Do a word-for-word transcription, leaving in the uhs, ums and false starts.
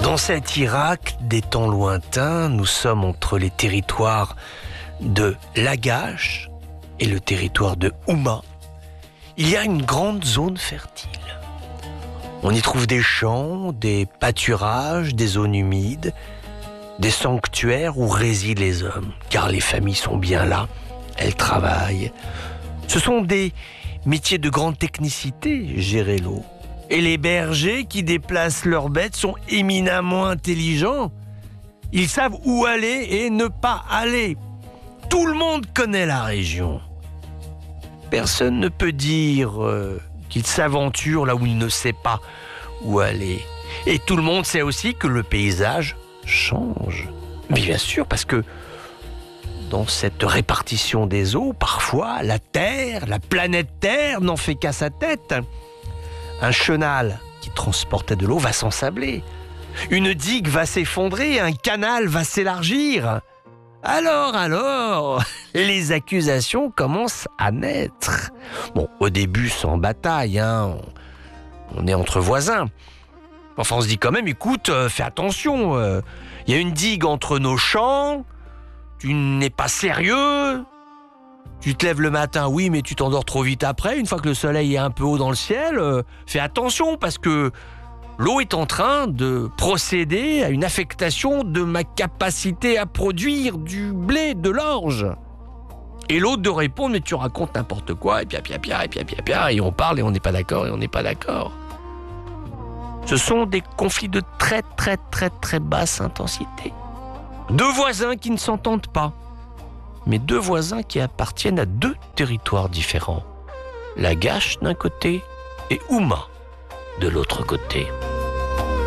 Dans cet Irak des temps lointains, nous sommes entre les territoires de Lagash et le territoire de Houma. Il y a une grande zone fertile. On y trouve des champs, des pâturages, des zones humides, des sanctuaires où résident les hommes, car les familles sont bien là, elles travaillent. Ce sont des métiers de grande technicité, gérer l'eau. Et les bergers qui déplacent leurs bêtes sont éminemment intelligents. Ils savent où aller et ne pas aller. Tout le monde connaît la région. Personne ne peut dire euh, qu'il s'aventure là où il ne sait pas où aller. Et tout le monde sait aussi que le paysage change. Mais bien sûr, parce que dans cette répartition des eaux, parfois la Terre, la planète Terre n'en fait qu'à sa tête. Un chenal qui transportait de l'eau va s'ensabler. Une digue va s'effondrer, un canal va s'élargir. Alors, alors, les accusations commencent à naître. Bon, au début, sans bataille, hein, on, on est entre voisins. Enfin, on se dit quand même, écoute, euh, fais attention, il euh, y a une digue entre nos champs, tu n'es pas sérieux. Tu te lèves le matin, oui, mais tu t'endors trop vite après. Une fois que le soleil est un peu haut dans le ciel, euh, fais attention parce que l'eau est en train de procéder à une affectation de ma capacité à produire du blé, de l'orge. Et l'autre de répondre, mais tu racontes n'importe quoi, et puis, et puis, et puis, et puis, et puis, et puis, et on parle et on n'est pas d'accord, et on n'est pas d'accord. Ce sont des conflits de très, très, très, très basse intensité. Deux voisins qui ne s'entendent pas. Mais deux voisins qui appartiennent à deux territoires différents. Lagash d'un côté et Houma de l'autre côté.